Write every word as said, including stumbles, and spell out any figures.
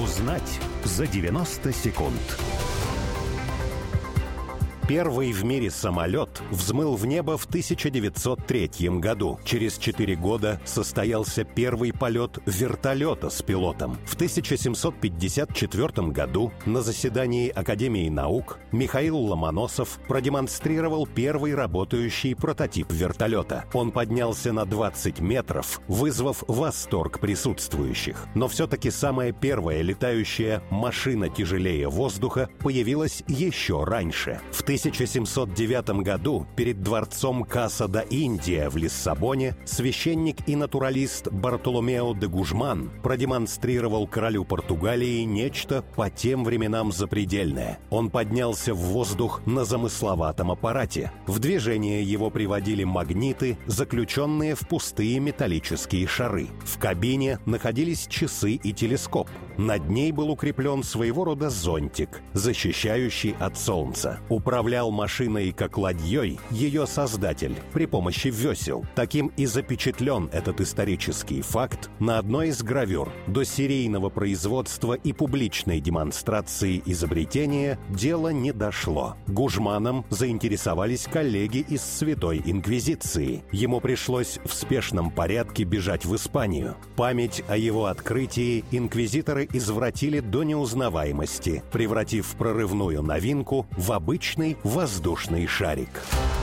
Узнать за девяносто секунд. Первый в мире самолет взмыл в небо в тысяча девятьсот третьем году. Через четыре года состоялся первый полет вертолета с пилотом. В тысяча семьсот пятьдесят четвёртом году на заседании Академии наук Михаил Ломоносов продемонстрировал первый работающий прототип вертолета. Он поднялся на двадцать метров, вызвав восторг присутствующих. Но все-таки самая первая летающая машина тяжелее воздуха появилась еще раньше. В тысяча семьсот девятом году перед дворцом Каса да Индия в Лиссабоне священник и натуралист Бартоломео де Гужман продемонстрировал королю Португалии нечто по тем временам запредельное. Он поднялся в воздух на замысловатом аппарате. В движение его приводили магниты, заключенные в пустые металлические шары. В кабине находились часы и телескоп. Над ней был укреплен своего рода зонтик, защищающий от солнца. Управлял машиной как ладьей ее создатель при помощи весел. Таким и запечатлен этот исторический факт на одной из гравюр. До серийного производства и публичной демонстрации изобретения дело не дошло. Гужманом заинтересовались коллеги из Святой Инквизиции. Ему пришлось в спешном порядке бежать в Испанию. Память о его открытии инквизиторы извратили до неузнаваемости, превратив прорывную новинку в обычный воздушный шарик.